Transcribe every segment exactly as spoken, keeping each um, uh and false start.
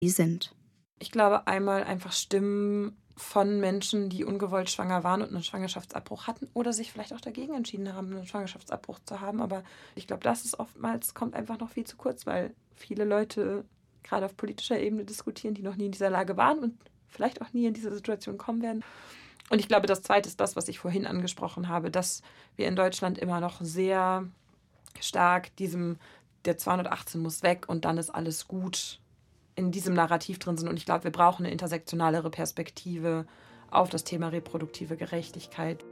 sind. Ich glaube, einmal einfach Stimmen von Menschen, die ungewollt schwanger waren und einen Schwangerschaftsabbruch hatten oder sich vielleicht auch dagegen entschieden haben, einen Schwangerschaftsabbruch zu haben. Aber ich glaube, das ist oftmals, kommt einfach noch viel zu kurz, weil viele Leute gerade auf politischer Ebene diskutieren, die noch nie in dieser Lage waren und vielleicht auch nie in diese Situation kommen werden. Und ich glaube, das Zweite ist das, was ich vorhin angesprochen habe, dass wir in Deutschland immer noch sehr stark diesem, der zweihundertachtzehn muss weg und dann ist alles gut, in diesem Narrativ drin sind. Und ich glaube, wir brauchen eine intersektionalere Perspektive auf das Thema reproduktive Gerechtigkeit.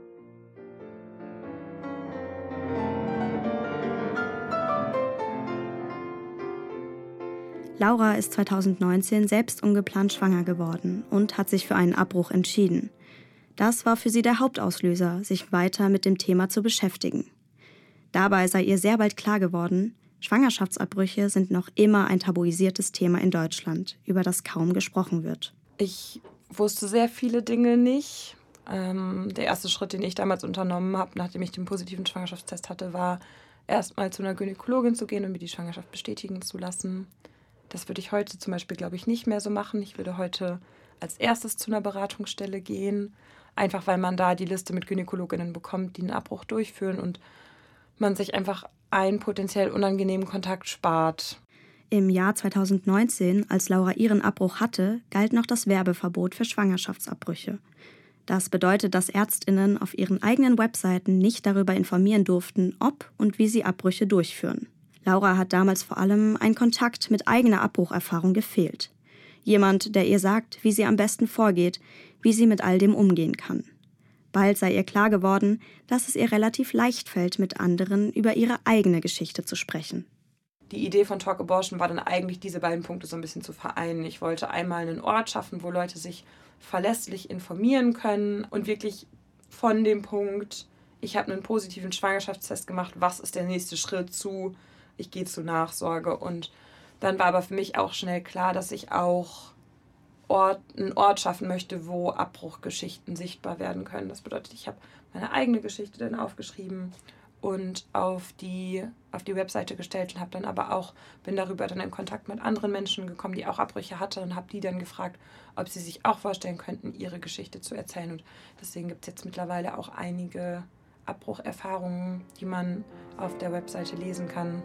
Laura ist zweitausendneunzehn selbst ungeplant schwanger geworden und hat sich für einen Abbruch entschieden. Das war für sie der Hauptauslöser, sich weiter mit dem Thema zu beschäftigen. Dabei sei ihr sehr bald klar geworden, Schwangerschaftsabbrüche sind noch immer ein tabuisiertes Thema in Deutschland, über das kaum gesprochen wird. Ich wusste sehr viele Dinge nicht. Ähm, der erste Schritt, den ich damals unternommen habe, nachdem ich den positiven Schwangerschaftstest hatte, war erstmal zu einer Gynäkologin zu gehen und mir die Schwangerschaft bestätigen zu lassen. Das würde ich heute zum Beispiel, glaube ich, nicht mehr so machen. Ich würde heute als erstes zu einer Beratungsstelle gehen, einfach weil man da die Liste mit Gynäkologinnen bekommt, die einen Abbruch durchführen und man sich einfach einen potenziell unangenehmen Kontakt spart. Im Jahr zweitausendneunzehn, als Laura ihren Abbruch hatte, galt noch das Werbeverbot für Schwangerschaftsabbrüche. Das bedeutet, dass ÄrztInnen auf ihren eigenen Webseiten nicht darüber informieren durften, ob und wie sie Abbrüche durchführen. Laura hat damals vor allem ein Kontakt mit eigener Abbrucherfahrung gefehlt. Jemand, der ihr sagt, wie sie am besten vorgeht, wie sie mit all dem umgehen kann. Bald sei ihr klar geworden, dass es ihr relativ leicht fällt, mit anderen über ihre eigene Geschichte zu sprechen. Die Idee von Talk Abortion war dann eigentlich, diese beiden Punkte so ein bisschen zu vereinen. Ich wollte einmal einen Ort schaffen, wo Leute sich verlässlich informieren können und wirklich von dem Punkt, ich habe einen positiven Schwangerschaftstest gemacht, was ist der nächste Schritt zu, ich gehe zur Nachsorge. Und dann war aber für mich auch schnell klar, dass ich auch Ort, einen Ort schaffen möchte, wo Abbruchgeschichten sichtbar werden können. Das bedeutet, ich habe meine eigene Geschichte dann aufgeschrieben und auf die, auf die Webseite gestellt und habe dann aber auch, bin darüber dann in Kontakt mit anderen Menschen gekommen, die auch Abbrüche hatten und habe die dann gefragt, ob sie sich auch vorstellen könnten, ihre Geschichte zu erzählen. Und deswegen gibt es jetzt mittlerweile auch einige Abbrucherfahrungen, die man auf der Webseite lesen kann.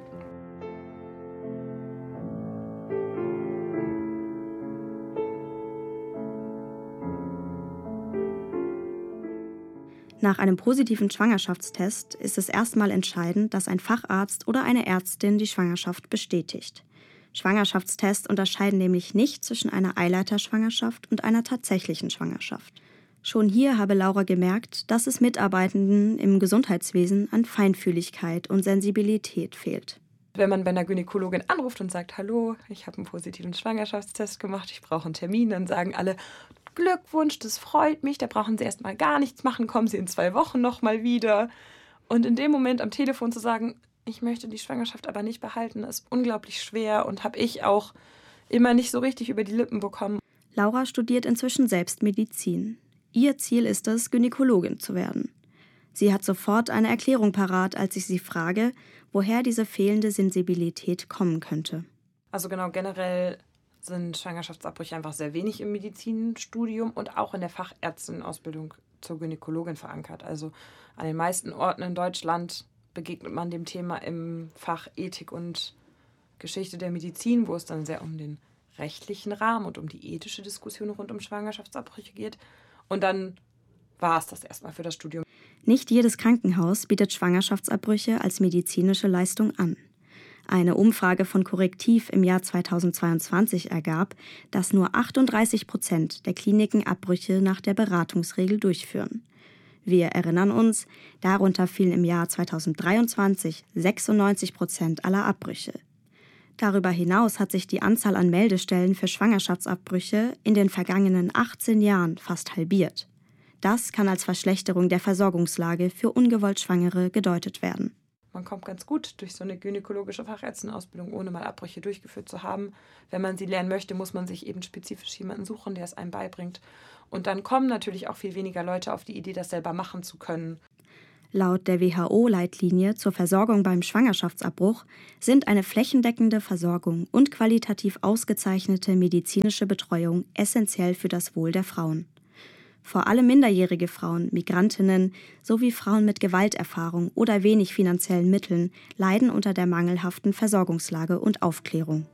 Nach einem positiven Schwangerschaftstest ist es erstmal entscheidend, dass ein Facharzt oder eine Ärztin die Schwangerschaft bestätigt. Schwangerschaftstests unterscheiden nämlich nicht zwischen einer Eileiterschwangerschaft und einer tatsächlichen Schwangerschaft. Schon hier habe Laura gemerkt, dass es Mitarbeitenden im Gesundheitswesen an Feinfühligkeit und Sensibilität fehlt. Wenn man bei einer Gynäkologin anruft und sagt, hallo, ich habe einen positiven Schwangerschaftstest gemacht, ich brauche einen Termin, dann sagen alle, Glückwunsch, das freut mich, da brauchen Sie erstmal gar nichts machen, kommen Sie in zwei Wochen nochmal wieder. Und in dem Moment am Telefon zu sagen, ich möchte die Schwangerschaft aber nicht behalten, ist unglaublich schwer und habe ich auch immer nicht so richtig über die Lippen bekommen. Laura studiert inzwischen selbst Medizin. Ihr Ziel ist es, Gynäkologin zu werden. Sie hat sofort eine Erklärung parat, als ich sie frage, woher diese fehlende Sensibilität kommen könnte. Also genau, generell sind Schwangerschaftsabbrüche einfach sehr wenig im Medizinstudium und auch in der Fachärztenausbildung zur Gynäkologin verankert. Also an den meisten Orten in Deutschland begegnet man dem Thema im Fach Ethik und Geschichte der Medizin, wo es dann sehr um den rechtlichen Rahmen und um die ethische Diskussion rund um Schwangerschaftsabbrüche geht. Und dann war es das erstmal für das Studium. Nicht jedes Krankenhaus bietet Schwangerschaftsabbrüche als medizinische Leistung an. Eine Umfrage von Korrektiv im Jahr zweitausendzweiundzwanzig ergab, dass nur achtunddreißig Prozent der Kliniken Abbrüche nach der Beratungsregel durchführen. Wir erinnern uns, darunter fielen im Jahr zweitausenddreiundzwanzig sechsundneunzig Prozent aller Abbrüche. Darüber hinaus hat sich die Anzahl an Meldestellen für Schwangerschaftsabbrüche in den vergangenen achtzehn Jahren fast halbiert. Das kann als Verschlechterung der Versorgungslage für ungewollt Schwangere gedeutet werden. Man kommt ganz gut durch so eine gynäkologische Fachärztenausbildung, ohne mal Abbrüche durchgeführt zu haben. Wenn man sie lernen möchte, muss man sich eben spezifisch jemanden suchen, der es einem beibringt. Und dann kommen natürlich auch viel weniger Leute auf die Idee, das selber machen zu können. Laut der W H O-Leitlinie zur Versorgung beim Schwangerschaftsabbruch sind eine flächendeckende Versorgung und qualitativ ausgezeichnete medizinische Betreuung essentiell für das Wohl der Frauen. Vor allem minderjährige Frauen, Migrantinnen sowie Frauen mit Gewalterfahrung oder wenig finanziellen Mitteln leiden unter der mangelhaften Versorgungslage und Aufklärung.